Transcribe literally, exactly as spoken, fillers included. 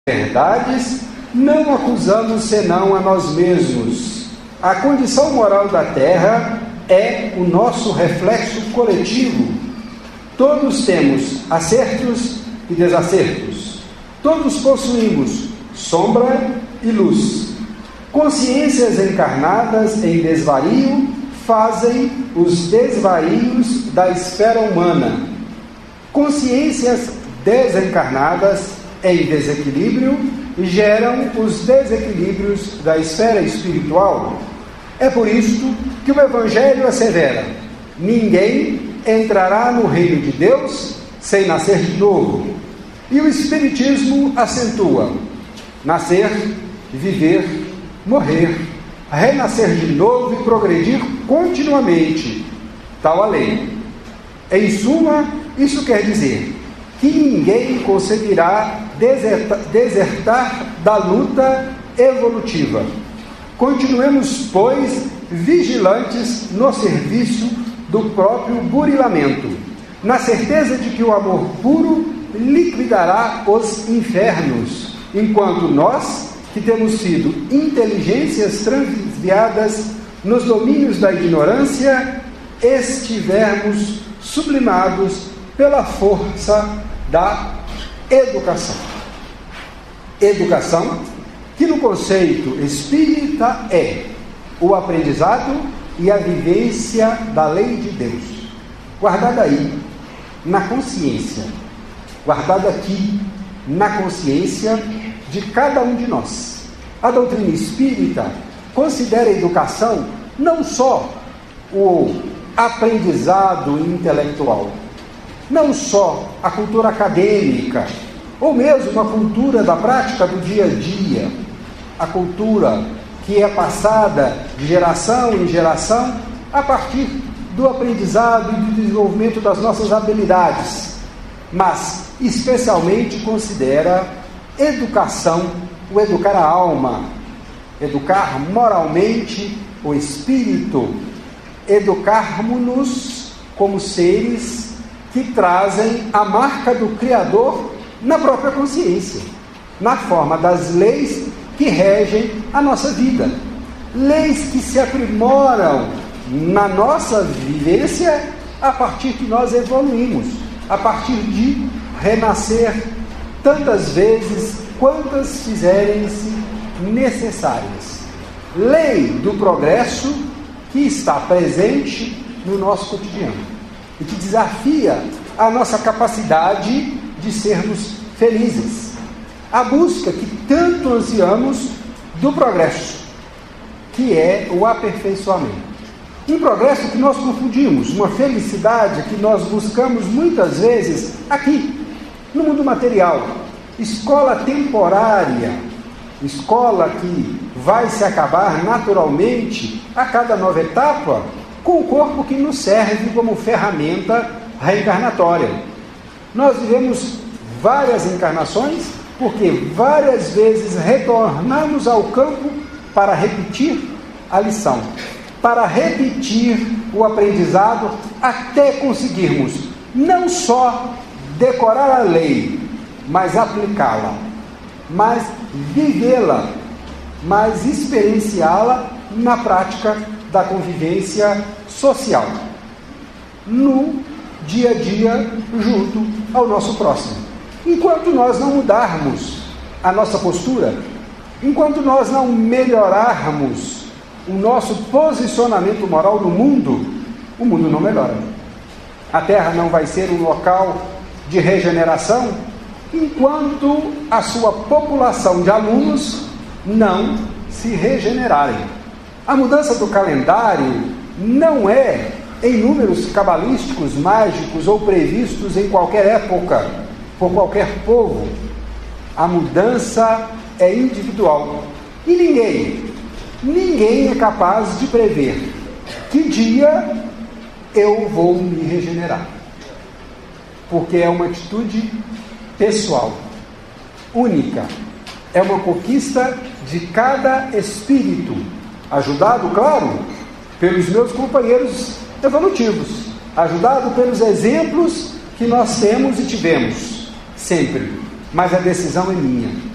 verdades, não acusamos senão a nós mesmos. A condição moral da terra é o nosso reflexo coletivo. Todos temos acertos e desacertos. Todos possuímos sombra e luz. Consciências encarnadas em desvario fazem os desvarios da esfera humana. Consciências desencarnadas em desequilíbrio geram os desequilíbrios da esfera espiritual. É por isto que o Evangelho assevera: ninguém entrará no reino de Deus sem nascer de novo. E o Espiritismo acentua: nascer, viver, morrer, renascer de novo e progredir continuamente. Tal a lei. Em suma, isso quer dizer que ninguém conseguirá desertar, desertar da luta evolutiva. Continuemos, pois, vigilantes no serviço do próprio burilamento, na certeza de que o amor puro liquidará os infernos, enquanto nós, que temos sido inteligências transviadas nos domínios da ignorância, estivermos sublimados pela força da educação. Educação, que no conceito espírita é o aprendizado e a vivência da lei de Deus, guardada aí, na consciência, guardada aqui, na consciência de cada um de nós. A doutrina espírita considera a educação não só o aprendizado intelectual, não só a cultura acadêmica, ou mesmo a cultura da prática do dia a dia, a cultura que é passada de geração em geração a partir do aprendizado e do desenvolvimento das nossas habilidades, mas especialmente considera educação, o educar a alma, educar moralmente o espírito, educarmos-nos como seres que trazem a marca do Criador na própria consciência, na forma das leis que regem a nossa vida. Leis que se aprimoram na nossa vivência a partir que nós evoluímos, a partir de renascer tantas vezes quantas fizerem-se necessárias. Lei do progresso que está presente no nosso cotidiano e que desafia a nossa capacidade de sermos felizes. A busca que tanto ansiamos do progresso, que é o aperfeiçoamento. Um progresso que nós confundimos, uma felicidade que nós buscamos muitas vezes aqui, no mundo material. Escola temporária, escola que vai se acabar naturalmente a cada nova etapa, com o corpo que nos serve como ferramenta reencarnatória. Nós vivemos várias encarnações, porque várias vezes retornamos ao campo para repetir a lição, para repetir o aprendizado, até conseguirmos não só decorar a lei, mas aplicá-la, mas vivê-la, mas experienciá-la na prática da convivência social, no dia a dia, junto ao nosso próximo. Enquanto nós não mudarmos a nossa postura, enquanto nós não melhorarmos o nosso posicionamento moral no mundo, o mundo não melhora. A Terra não vai ser um local de regeneração enquanto a sua população de alunos não se regenerarem. A mudança do calendário não é em números cabalísticos, mágicos ou previstos em qualquer época, por qualquer povo. A mudança é individual. E ninguém, ninguém é capaz de prever que dia eu vou me regenerar. Porque é uma atitude pessoal, única. É uma conquista de cada espírito, ajudado, claro, pelos meus companheiros evolutivos, ajudado pelos exemplos que nós temos e tivemos, sempre. Mas a decisão é minha.